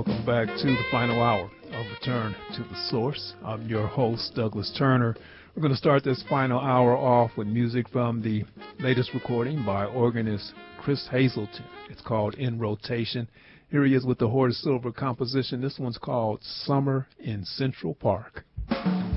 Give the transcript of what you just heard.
welcome back to the final hour of Return to the Source. I'm your host, Douglas Turner. We're going to start this final hour off with music from the latest recording by organist Chris Hazelton. It's called In Rotation. Here he is with the Horace Silver composition. This one's called Summer in Central Park.